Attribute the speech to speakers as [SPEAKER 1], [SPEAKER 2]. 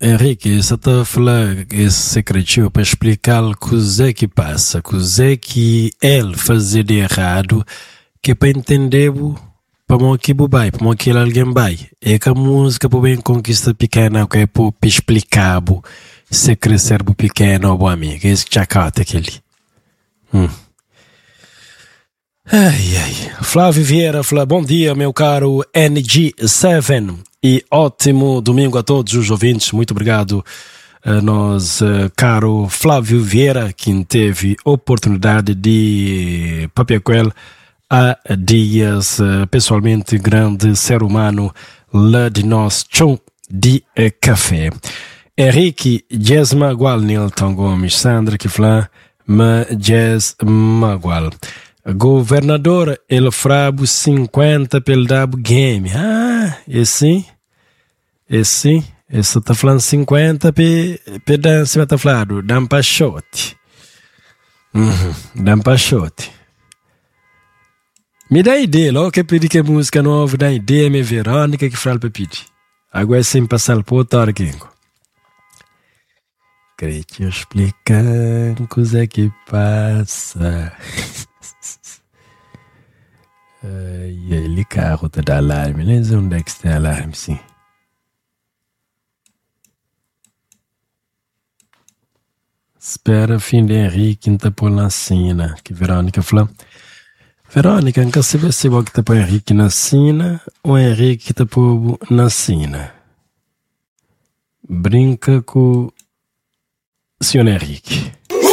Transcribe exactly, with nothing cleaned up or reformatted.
[SPEAKER 1] Henrique, você está a falar esse secretinho para explicar o que é que passa, o que é que ele fazia de errado, que é para entender para mão que vai, para mão que alguém vai. É que a música para bem conquista pequena, que é para explicar se crescer pequeno ou amigo, é isso que já cata aquele. Hum. Ai, ai. Flávio Vieira fala, bom dia, meu caro N G sete, e ótimo domingo a todos os ouvintes. Muito obrigado a nós, caro Flávio Vieira, que teve oportunidade de papiaquel há dias, pessoalmente grande ser humano lá de nós, chão de café. Henrique Jazz Magual, Nilton Gomes, Sandra que fala, ma Jazz Magual. Governador ele frabo cinquenta pelo dabo game. Ah, esse esse esse tá falando cinquenta pe pe dança tá falando dam pachote. Uhum, dam pachote. Me dá ideia, logo que pedi que música nova, dá ideia me Verônica que fala para pedir. Agora é sem passar por tarquinho. Queria te explicar o que é que passa. E ele carro tá da alarme, nem sei onde é que está alarme, sim. Espera fim de Henrique não tá por na cena, que Verônica falou. Verônica, não quer saber se é que tá por Henrique na cena ou Henrique que tá por na cena. Brinca com o senhor Henrique.